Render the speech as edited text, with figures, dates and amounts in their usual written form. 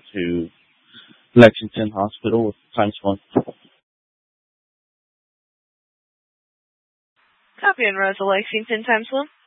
to Lexington Hospital times 1. Copy and Rosa Lexington times 1.